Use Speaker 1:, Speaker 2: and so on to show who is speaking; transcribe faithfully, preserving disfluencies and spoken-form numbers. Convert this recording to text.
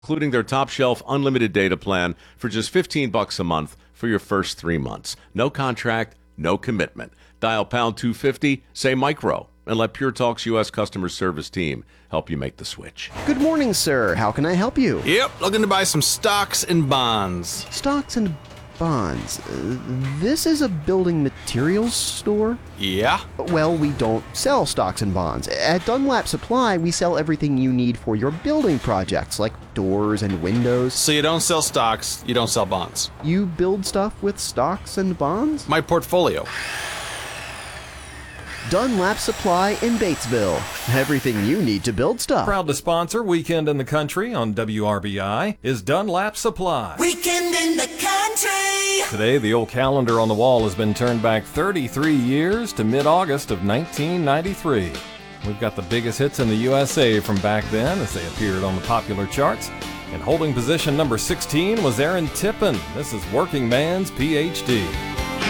Speaker 1: including their top shelf unlimited data plan for just fifteen bucks a month for your first three months. No contract, no commitment. Dial pound two fifty, say micro, and let Pure Talk's U S customer service team help you make the switch.
Speaker 2: Good morning, sir. How can I help you?
Speaker 3: Yep, looking to buy some stocks and bonds.
Speaker 2: Stocks and bonds. Uh, this is a building materials store?
Speaker 3: Yeah?
Speaker 2: Well, we don't sell stocks and bonds. At Dunlap Supply, we sell everything you need for your building projects, like doors and windows.
Speaker 3: So you don't sell stocks, you don't sell bonds.
Speaker 2: You build stuff with stocks and bonds?
Speaker 3: My portfolio.
Speaker 2: Dunlap Supply in Batesville. Everything you need to build stuff.
Speaker 4: Proud to sponsor Weekend in the Country on W R B I is Dunlap Supply.
Speaker 5: Weekend in the Country!
Speaker 4: Today, the old calendar on the wall has been turned back thirty-three years to mid-August of nineteen ninety-three. We've got the biggest hits in the U S A from back then as they appeared on the popular charts. And holding position number sixteen was Aaron Tippin. This is Working Man's P H D.